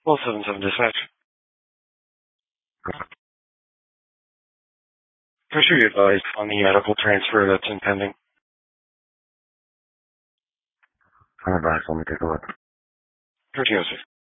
1277 dispatch. First, you advised on the medical transfer that's impending. I'm advised. Let me take a look. Curtioso.